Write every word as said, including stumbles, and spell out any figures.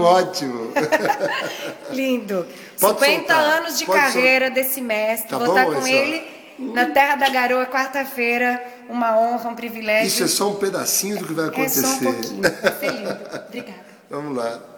ótimo. Lindo. Pode cinquenta soltar, anos de pode carreira desse mestre. Tá Vou bom, estar com Marcelo? ele na Terra da Garoa, quarta-feira. Uma honra, um privilégio. Isso é só um pedacinho do que vai É acontecer. só um pouquinho. Vai ser lindo. Obrigada. Vamos lá.